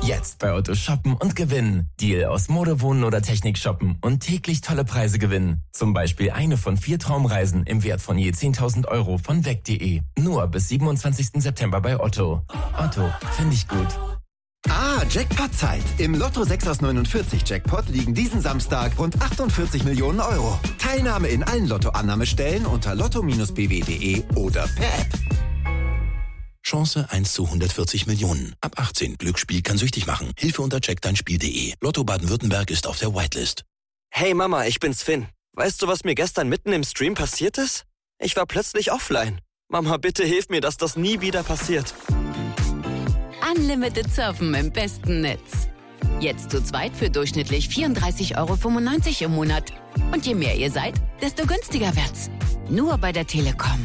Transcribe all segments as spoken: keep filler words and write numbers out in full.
Jetzt bei Otto shoppen und gewinnen. Deal aus Mode, Wohnen oder Technik shoppen und täglich tolle Preise gewinnen. Zum Beispiel eine von vier Traumreisen im Wert von je zehntausend Euro von weg punkt de. Nur bis siebenundzwanzigsten September bei Otto. Otto, finde ich gut. Ah, Jackpot-Zeit. Im Lotto sechs aus neunundvierzig Jackpot liegen diesen Samstag rund achtundvierzig Millionen Euro. Teilnahme in allen Lottoannahmestellen unter lotto Bindestrich b w punkt de oder per App. Chance eins zu hundertvierzig Millionen. Ab achtzehn. Glücksspiel kann süchtig machen. Hilfe unter check dein spiel punkt de. Lotto Baden-Württemberg ist auf der Whitelist. Hey Mama, ich bin's Finn. Weißt du, was mir gestern mitten im Stream passiert ist? Ich war plötzlich offline. Mama, bitte hilf mir, dass das nie wieder passiert. Unlimited Surfen im besten Netz. Jetzt zu zweit für durchschnittlich vierunddreißig Euro fünfundneunzig im Monat. Und je mehr ihr seid, desto günstiger wird's. Nur bei der Telekom.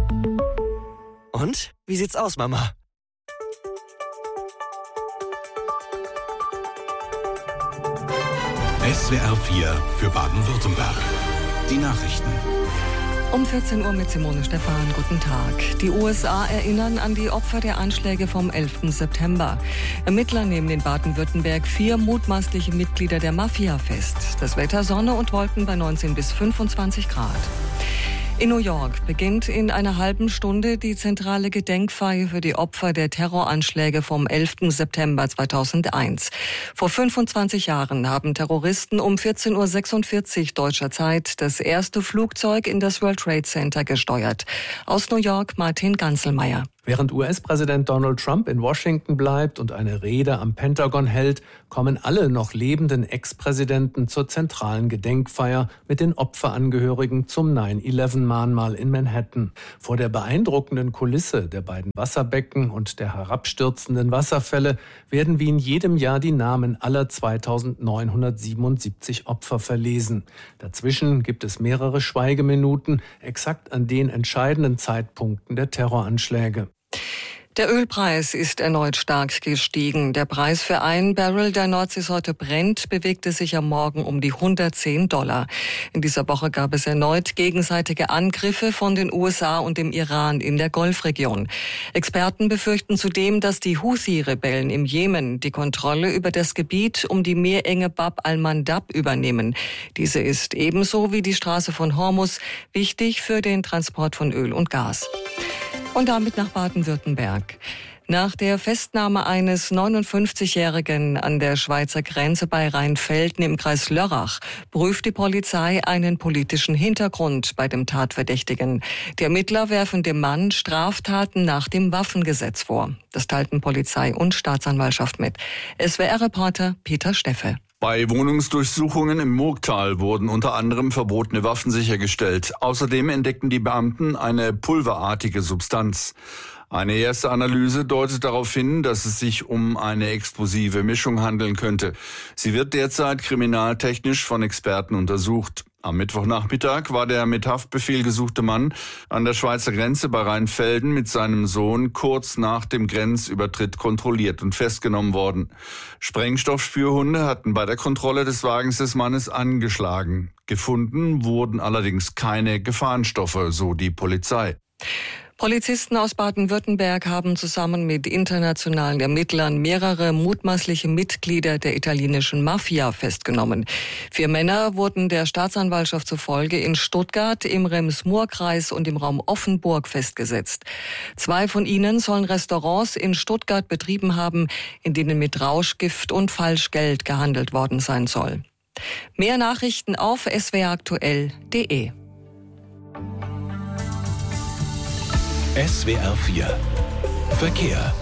Und? Wie sieht's aus, Mama? S W R vier für Baden-Württemberg. Die Nachrichten. Um vierzehn Uhr mit Simone Stephan. Guten Tag. Die U S A erinnern an die Opfer der Anschläge vom elften September. Ermittler nehmen in Baden-Württemberg vier mutmaßliche Mitglieder der Mafia fest. Das Wetter Sonne und Wolken bei neunzehn bis fünfundzwanzig Grad. In New York beginnt in einer halben Stunde die zentrale Gedenkfeier für die Opfer der Terroranschläge vom elften September zweitausendeins. Vor fünfundzwanzig Jahren haben Terroristen um vierzehn Uhr sechsundvierzig deutscher Zeit das erste Flugzeug in das World Trade Center gesteuert. Aus New York Martin Ganzelmeier. Während U S-Präsident Donald Trump in Washington bleibt und eine Rede am Pentagon hält, kommen alle noch lebenden Ex-Präsidenten zur zentralen Gedenkfeier mit den Opferangehörigen zum neun elf Mahnmal in Manhattan. Vor der beeindruckenden Kulisse der beiden Wasserbecken und der herabstürzenden Wasserfälle werden wie in jedem Jahr die Namen aller zweitausendneunhundertsiebenundsiebzig Opfer verlesen. Dazwischen gibt es mehrere Schweigeminuten, exakt an den entscheidenden Zeitpunkten der Terroranschläge. Der Ölpreis ist erneut stark gestiegen. Der Preis für einen Barrel, der Nordseesorte Brent, bewegte sich am Morgen um die hundertzehn Dollar. In dieser Woche gab es erneut gegenseitige Angriffe von den U S A und dem Iran in der Golfregion. Experten befürchten zudem, dass die Houthi-Rebellen im Jemen die Kontrolle über das Gebiet um die Meerenge Bab al-Mandab übernehmen. Diese ist ebenso wie die Straße von Hormuz wichtig für den Transport von Öl und Gas. Und damit nach Baden-Württemberg. Nach der Festnahme eines neunundfünfzigjährigen an der Schweizer Grenze bei Rheinfelden im Kreis Lörrach prüft die Polizei einen politischen Hintergrund bei dem Tatverdächtigen. Die Ermittler werfen dem Mann Straftaten nach dem Waffengesetz vor. Das teilten Polizei und Staatsanwaltschaft mit. S W R-Reporter Peter Steffe. Bei Wohnungsdurchsuchungen im Murgtal wurden unter anderem verbotene Waffen sichergestellt. Außerdem entdeckten die Beamten eine pulverartige Substanz. Eine erste Analyse deutet darauf hin, dass es sich um eine explosive Mischung handeln könnte. Sie wird derzeit kriminaltechnisch von Experten untersucht. Am Mittwochnachmittag war der mit Haftbefehl gesuchte Mann an der Schweizer Grenze bei Rheinfelden mit seinem Sohn kurz nach dem Grenzübertritt kontrolliert und festgenommen worden. Sprengstoffspürhunde hatten bei der Kontrolle des Wagens des Mannes angeschlagen. Gefunden wurden allerdings keine Gefahrenstoffe, so die Polizei. Polizisten aus Baden-Württemberg haben zusammen mit internationalen Ermittlern mehrere mutmaßliche Mitglieder der italienischen Mafia festgenommen. Vier Männer wurden der Staatsanwaltschaft zufolge in Stuttgart, im Rems-Murr-Kreis und im Raum Offenburg festgesetzt. Zwei von ihnen sollen Restaurants in Stuttgart betrieben haben, in denen mit Rauschgift und Falschgeld gehandelt worden sein soll. Mehr Nachrichten auf s w r aktuell punkt de. S W R vier Verkehr.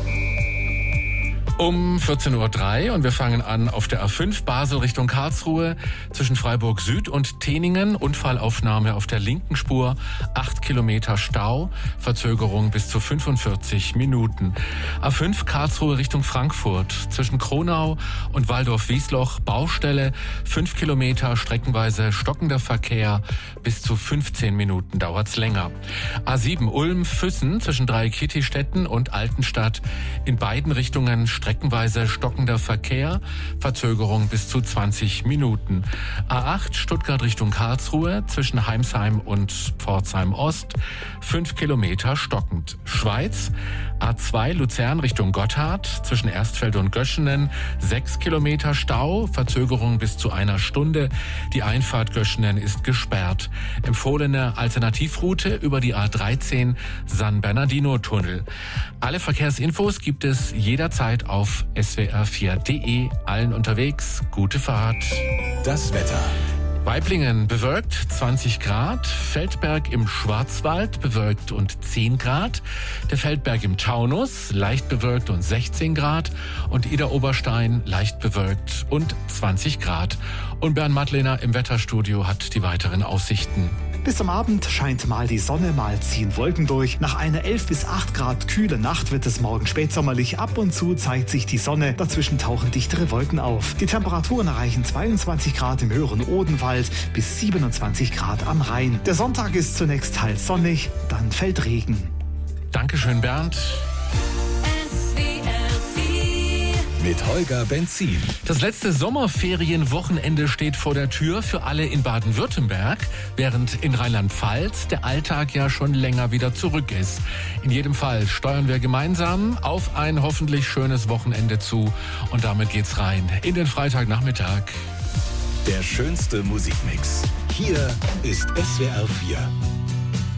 Um vierzehn Uhr drei und wir fangen an auf der A fünf Basel Richtung Karlsruhe zwischen Freiburg Süd und Teningen. Unfallaufnahme auf der linken Spur, acht Kilometer Stau, Verzögerung bis zu fünfundvierzig Minuten. A fünf Karlsruhe Richtung Frankfurt zwischen Kronau und Waldorf-Wiesloch Baustelle, fünf Kilometer streckenweise stockender Verkehr, bis zu fünfzehn Minuten dauert's länger. A sieben Ulm-Füssen zwischen Dreieck-Kittistetten und Altenstadt in beiden Richtungen streckenweise streckenweise stockender Verkehr, Verzögerung bis zu zwanzig Minuten. A acht Stuttgart Richtung Karlsruhe zwischen Heimsheim und Pforzheim Ost, fünf Kilometer stockend. Schweiz, A zwei Luzern Richtung Gotthard zwischen Erstfeld und Göschenen, sechs Kilometer Stau, Verzögerung bis zu einer Stunde. Die Einfahrt Göschenen ist gesperrt. Empfohlene Alternativroute über die A dreizehn San Bernardino-Tunnel. Alle Verkehrsinfos gibt es jederzeit auf S W R vier Punkt de. Allen unterwegs, gute Fahrt. Das Wetter. Waiblingen bewölkt zwanzig Grad, Feldberg im Schwarzwald bewölkt und zehn Grad, der Feldberg im Taunus leicht bewölkt und sechzehn Grad und Idar-Oberstein leicht bewölkt und zwanzig Grad. Und Bernd Madlener im Wetterstudio hat die weiteren Aussichten. Bis am Abend scheint mal die Sonne, mal ziehen Wolken durch. Nach einer elf bis acht Grad kühle Nacht wird es morgen spätsommerlich. Ab und zu zeigt sich die Sonne, dazwischen tauchen dichtere Wolken auf. Die Temperaturen erreichen zweiundzwanzig Grad im höheren Odenwald bis siebenundzwanzig Grad am Rhein. Der Sonntag ist zunächst teils sonnig, dann fällt Regen. Dankeschön, Bernd. Mit Holger Benzin. Das letzte Sommerferienwochenende steht vor der Tür für alle in Baden-Württemberg, während in Rheinland-Pfalz der Alltag ja schon länger wieder zurück ist. In jedem Fall steuern wir gemeinsam auf ein hoffentlich schönes Wochenende zu. Und damit geht's rein in den Freitagnachmittag. Der schönste Musikmix. Hier ist S W R vier.